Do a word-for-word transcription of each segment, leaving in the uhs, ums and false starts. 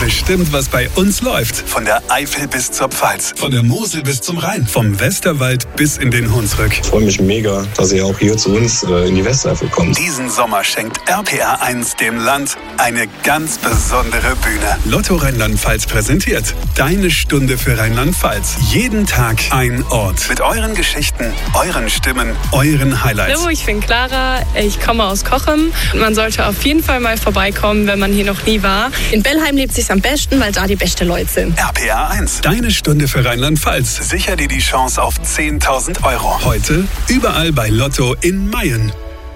bestimmt, was bei uns läuft. Von der Eifel bis zur Pfalz, von der Mosel bis zum Rhein, vom Westerwald bis in den Hunsrück. Ich freue mich mega, dass ihr auch hier zu uns äh, in die Westeifel kommt. Diesen Sommer schenkt R P R eins dem Land eine ganz besondere Bühne. Lotto Rheinland-Pfalz präsentiert Deine Stunde für Rheinland-Pfalz. Jeden Tag ein Ort. Mit euren Geschichten, euren Stimmen, euren Highlights. Hallo, ich bin Clara, ich komme aus Cochem. Man sollte auf jeden Fall mal vorbeikommen, wenn man hier noch nie war. In Bellheim lebt sich's am besten, weil da die besten Leute sind. R P R eins, Deine Stunde für Rheinland-Pfalz. Sicher dir die Chance auf zehntausend Euro. Heute überall bei Lotto in Mayen.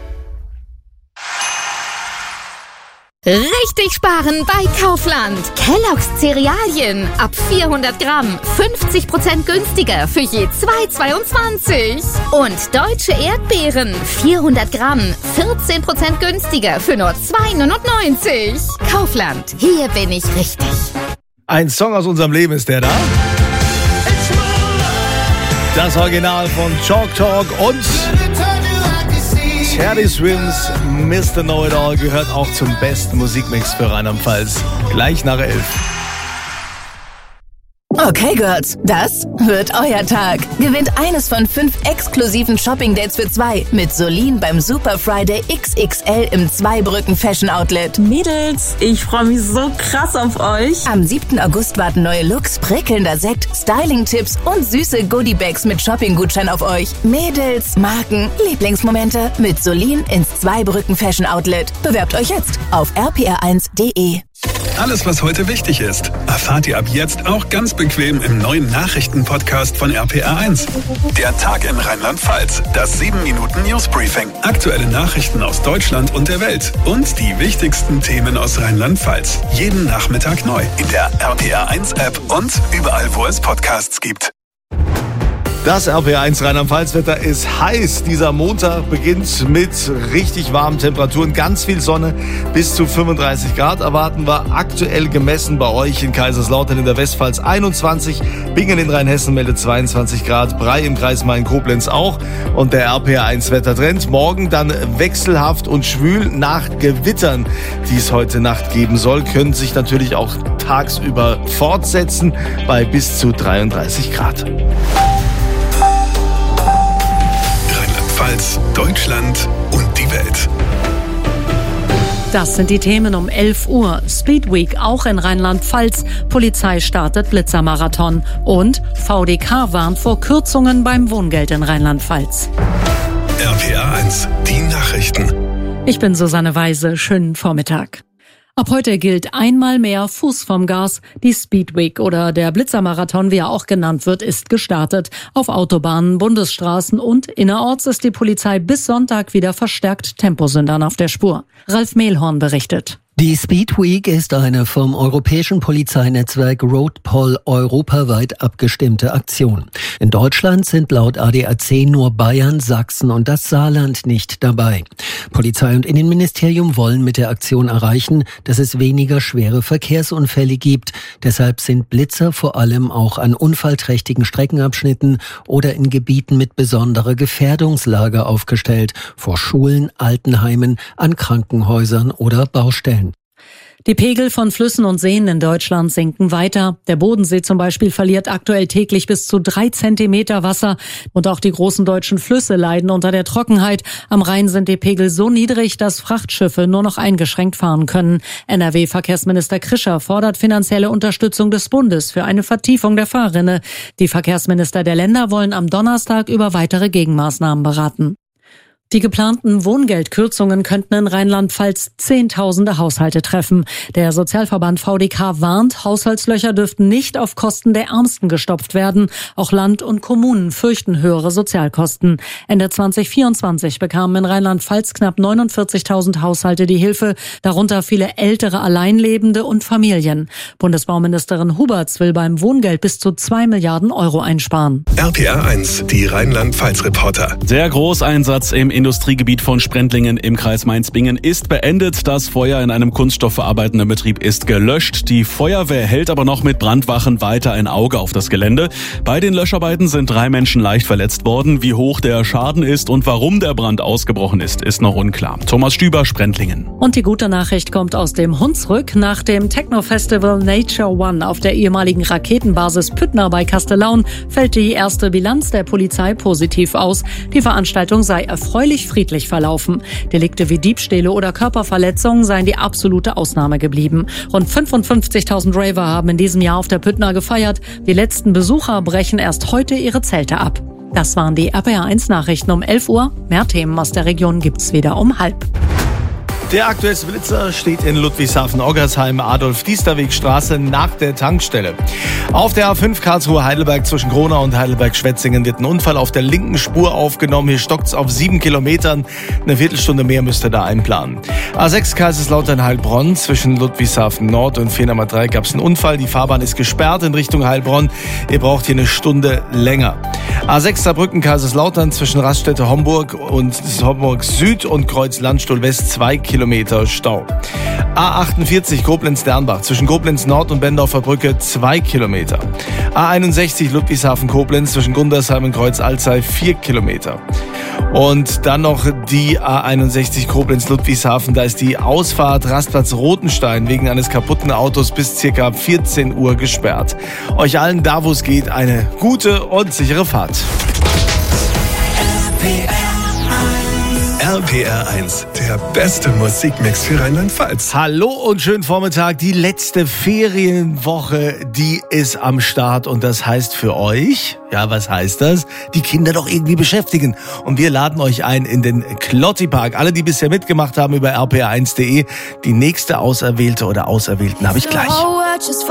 Richtig sparen bei Kaufland. Kellogg's Cerealien ab vierhundert Gramm. fünfzig Prozent günstiger für je zwei Euro zweiundzwanzig. Und deutsche Erdbeeren. vierhundert Gramm. vierzehn Prozent günstiger für nur zwei Euro neunundneunzig. Kaufland. Hier bin ich richtig. Ein Song aus unserem Leben ist der da. Das Original von Chalk Talk und Teddy Swims, Mister Know-It-All gehört auch zum besten Musikmix für Rheinland-Pfalz. Gleich nach elf. Okay, Girls, das wird euer Tag. Gewinnt eines von fünf exklusiven Shopping-Dates für zwei mit Solin beim Super Friday X X L im Zweibrücken Fashion Outlet. Mädels, ich freue mich so krass auf euch. Am siebten August warten neue Looks, prickelnder Sekt, Styling-Tipps und süße Goodie-Bags mit Shopping-Gutschein auf euch. Mädels, Marken, Lieblingsmomente mit Solin ins Zweibrücken Fashion Outlet. Bewerbt euch jetzt auf r p r eins punkt d e. Alles, was heute wichtig ist, erfahrt ihr ab jetzt auch ganz bequem im neuen Nachrichten-Podcast von R P R eins. Der Tag in Rheinland-Pfalz, das sieben Minuten News-Briefing, aktuelle Nachrichten aus Deutschland und der Welt und die wichtigsten Themen aus Rheinland-Pfalz. Jeden Nachmittag neu in der R P R eins App und überall, wo es Podcasts gibt. Das R P R eins Rheinland-Pfalz-Wetter ist heiß. Dieser Montag beginnt mit richtig warmen Temperaturen, ganz viel Sonne, bis zu fünfunddreißig Grad erwarten wir. Aktuell gemessen bei euch in Kaiserslautern in der Westpfalz einundzwanzig, Bingen in Rheinhessen meldet zweiundzwanzig Grad, Bray im Kreis Main-Koblenz auch. Und der R P R eins Wettertrend morgen dann wechselhaft und schwül nach Gewittern, die es heute Nacht geben soll, können sich natürlich auch tagsüber fortsetzen bei bis zu dreiunddreißig Grad. Rheinland-Pfalz, Deutschland und die Welt. Das sind die Themen um elf Uhr. Speed Week auch in Rheinland-Pfalz. Polizei startet Blitzermarathon. Und V D K warnt vor Kürzungen beim Wohngeld in Rheinland-Pfalz. R P R eins, die Nachrichten. Ich bin Susanne Weise. Schönen Vormittag. Ab heute gilt einmal mehr Fuß vom Gas. Die Speed Week oder der Blitzermarathon, wie er auch genannt wird, ist gestartet. Auf Autobahnen, Bundesstraßen und innerorts ist die Polizei bis Sonntag wieder verstärkt Temposündern auf der Spur. Ralf Mehlhorn berichtet. Die Speed Week ist eine vom europäischen Polizeinetzwerk Roadpol europaweit abgestimmte Aktion. In Deutschland sind laut A D A C nur Bayern, Sachsen und das Saarland nicht dabei. Polizei und Innenministerium wollen mit der Aktion erreichen, dass es weniger schwere Verkehrsunfälle gibt. Deshalb sind Blitzer vor allem auch an unfallträchtigen Streckenabschnitten oder in Gebieten mit besonderer Gefährdungslage aufgestellt, vor Schulen, Altenheimen, an Krankenhäusern oder Baustellen. Die Pegel von Flüssen und Seen in Deutschland sinken weiter. Der Bodensee zum Beispiel verliert aktuell täglich bis zu drei Zentimeter Wasser. Und auch die großen deutschen Flüsse leiden unter der Trockenheit. Am Rhein sind die Pegel so niedrig, dass Frachtschiffe nur noch eingeschränkt fahren können. N R W-Verkehrsminister Krischer fordert finanzielle Unterstützung des Bundes für eine Vertiefung der Fahrrinne. Die Verkehrsminister der Länder wollen am Donnerstag über weitere Gegenmaßnahmen beraten. Die geplanten Wohngeldkürzungen könnten in Rheinland-Pfalz Zehntausende Haushalte treffen. Der Sozialverband V D K warnt, Haushaltslöcher dürften nicht auf Kosten der Ärmsten gestopft werden. Auch Land und Kommunen fürchten höhere Sozialkosten. Ende zwanzig vierundzwanzig bekamen in Rheinland-Pfalz knapp neunundvierzigtausend Haushalte die Hilfe, darunter viele ältere Alleinlebende und Familien. Bundesbauministerin Huberts will beim Wohngeld bis zu zwei Milliarden Euro einsparen. R P R eins, die Rheinland-Pfalz-Reporter. Der Großeinsatz im Industriegebiet von Sprendlingen im Kreis Mainz-Bingen ist beendet. Das Feuer in einem kunststoffverarbeitenden Betrieb ist gelöscht. Die Feuerwehr hält aber noch mit Brandwachen weiter ein Auge auf das Gelände. Bei den Löscharbeiten sind drei Menschen leicht verletzt worden. Wie hoch der Schaden ist und warum der Brand ausgebrochen ist, ist noch unklar. Thomas Stüber, Sprendlingen. Und die gute Nachricht kommt aus dem Hunsrück. Nach dem Techno-Festival Nature One auf der ehemaligen Raketenbasis Püttner bei Kastellaun fällt die erste Bilanz der Polizei positiv aus. Die Veranstaltung sei erfreulich friedlich verlaufen. Delikte wie Diebstähle oder Körperverletzungen seien die absolute Ausnahme geblieben. Rund fünfundfünfzigtausend Raver haben in diesem Jahr auf der Püttner gefeiert. Die letzten Besucher brechen erst heute ihre Zelte ab. Das waren die R P R eins Nachrichten um elf Uhr. Mehr Themen aus der Region gibt's wieder um halb. Der aktuellste Blitzer steht in Ludwigshafen-Oggersheim, Adolf-Diesterweg-Straße nach der Tankstelle. Auf der A fünf Karlsruhe-Heidelberg zwischen Gronau und Heidelberg-Schwetzingen wird ein Unfall auf der linken Spur aufgenommen. Hier stockt's auf sieben Kilometern. Eine Viertelstunde mehr müsst ihr da einplanen. A sechs Kaiserslautern-Heilbronn zwischen Ludwigshafen-Nord und vier Nummer drei gab's einen Unfall. Die Fahrbahn ist gesperrt in Richtung Heilbronn. Ihr braucht hier eine Stunde länger. A sechs Saarbrücken-Kaiserslautern zwischen Raststätte-Homburg und Homburg Süd und Kreuz-Landstuhl-West zwei Kilometer Stau. A achtundvierzig Koblenz-Dernbach zwischen Koblenz Nord und Bendorfer Brücke zwei Kilometer. A einundsechzig Ludwigshafen-Koblenz zwischen Gundersheim und Kreuz-Alzey vier Kilometer. Und dann noch die A einundsechzig Koblenz-Ludwigshafen. Da ist die Ausfahrt Rastplatz Rotenstein wegen eines kaputten Autos bis circa vierzehn Uhr gesperrt. Euch allen da, wo es geht, eine gute und sichere Fahrt. R P R eins, der beste Musikmix für Rheinland-Pfalz. Hallo und schönen Vormittag. Die letzte Ferienwoche, die ist am Start und das heißt für euch, ja, was heißt das? Die Kinder doch irgendwie beschäftigen. Und wir laden euch ein in den Klotti-Park. Alle, die bisher mitgemacht haben über r p r eins punkt de, die nächste Auserwählte oder Auserwählten habe ich gleich.